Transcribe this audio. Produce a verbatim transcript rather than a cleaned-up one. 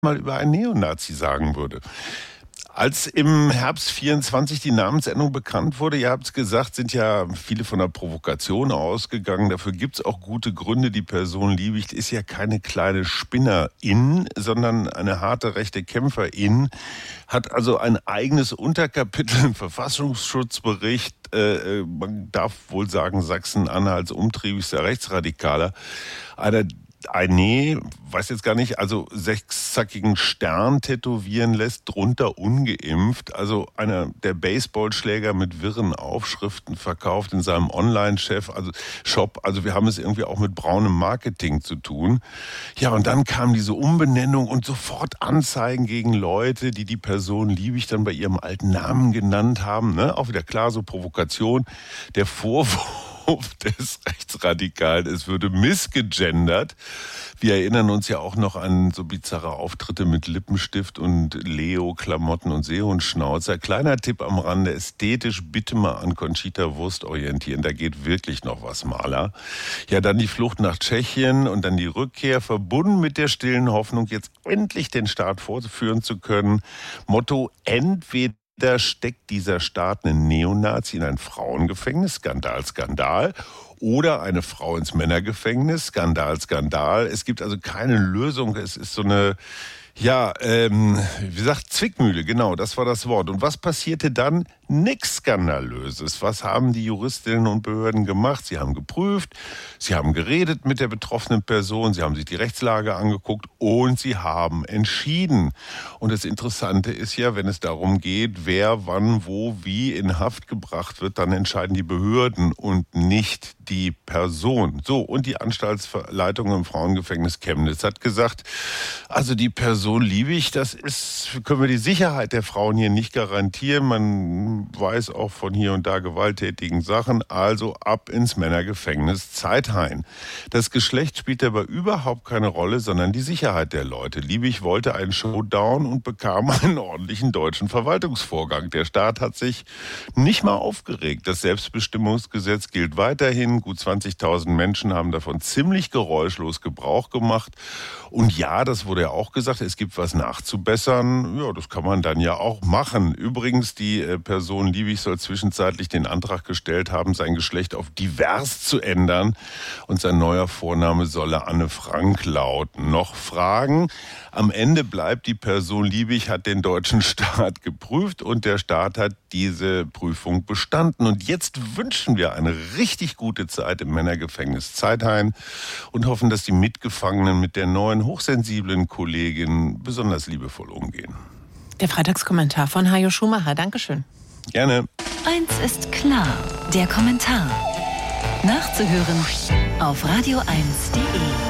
mal über einen Neonazi sagen würde. Als im Herbst vierundzwanzig die Namensänderung bekannt wurde, ihr habt es gesagt, sind ja viele von der Provokation ausgegangen. Dafür gibt es auch gute Gründe. Die Person Liebig ist ja keine kleine Spinnerin, sondern eine harte rechte Kämpferin, hat also ein eigenes Unterkapitel im Verfassungsschutzbericht. Äh, man darf wohl sagen, Sachsen-Anhalts umtriebigster Rechtsradikaler. Einer Ein, nee, weiß jetzt gar nicht, also sechszackigen Stern tätowieren lässt, drunter ungeimpft. Also einer der Baseballschläger mit wirren Aufschriften verkauft in seinem Online-Shop. Also Shop. Also wir haben es irgendwie auch mit braunem Marketing zu tun. Ja, und dann kam diese Umbenennung und sofort Anzeigen gegen Leute, die die Person Liebig dann bei ihrem alten Namen genannt haben. Ne? Auch wieder klar, so Provokation. Der Vorwurf des Rechtsradikalen, es würde missgegendert. Wir erinnern uns ja auch noch an so bizarre Auftritte mit Lippenstift und Leo-Klamotten und Seehundschnauzer. Kleiner Tipp am Rande, ästhetisch bitte mal an Conchita Wurst orientieren, da geht wirklich noch was, Maler. Ja, dann die Flucht nach Tschechien und dann die Rückkehr, verbunden mit der stillen Hoffnung, jetzt endlich den Staat fortführen zu können. Motto, entweder Da steckt dieser Staat einen Neonazi in ein Frauengefängnis, Skandal, Skandal, oder eine Frau ins Männergefängnis, Skandal, Skandal. Es gibt also keine Lösung. Es ist so eine, ja, ähm, wie gesagt, Zwickmühle, genau, das war das Wort. Und was passierte dann? Nix Skandalöses. Was haben die Juristinnen und Behörden gemacht? Sie haben geprüft, sie haben geredet mit der betroffenen Person, sie haben sich die Rechtslage angeguckt und sie haben entschieden. Und das Interessante ist ja, wenn es darum geht, wer, wann, wo, wie in Haft gebracht wird, dann entscheiden die Behörden und nicht die Person. So, und die Anstaltsleitung im Frauengefängnis Chemnitz hat gesagt, also die Person Liebig, das ist, können wir die Sicherheit der Frauen hier nicht garantieren. Man weiß auch von hier und da gewalttätigen Sachen, also ab ins Männergefängnis Zeithain. Das Geschlecht spielt dabei überhaupt keine Rolle, sondern die Sicherheit der Leute. Liebig wollte einen Showdown und bekam einen ordentlichen deutschen Verwaltungsvorgang. Der Staat hat sich nicht mal aufgeregt. Das Selbstbestimmungsgesetz gilt weiterhin. Gut zwanzigtausend Menschen haben davon ziemlich geräuschlos Gebrauch gemacht. Und ja, das wurde ja auch gesagt, es gibt was nachzubessern. Ja, das kann man dann ja auch machen. Übrigens, die äh, Person Liebig soll zwischenzeitlich den Antrag gestellt haben, sein Geschlecht auf divers zu ändern. Und sein neuer Vorname solle Anne Frank lauten. Noch Fragen? Am Ende bleibt, die Person Liebig hat den deutschen Staat geprüft und der Staat hat diese Prüfung bestanden. Und jetzt wünschen wir eine richtig gute Zeit im Männergefängnis Zeithain und hoffen, dass die Mitgefangenen mit der neuen hochsensiblen Kollegin besonders liebevoll umgehen. Der Freitagskommentar von Hajo Schumacher. Dankeschön. Gerne. Eins ist klar, der Kommentar. Nachzuhören auf radio eins punkt de.